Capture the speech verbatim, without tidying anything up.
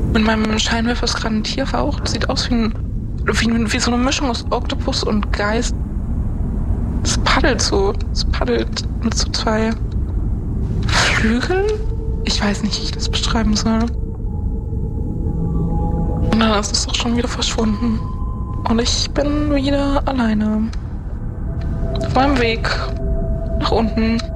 In meinem Scheinwerfer ist gerade ein Tier verraucht. Sieht aus wie, ein, wie, wie so eine Mischung aus Oktopus und Geist. Es paddelt so. Es paddelt mit so zwei Flügeln. Ich weiß nicht, wie ich das beschreiben soll. Und dann ist es doch schon wieder verschwunden. Und ich bin wieder alleine. Auf meinem Weg nach unten.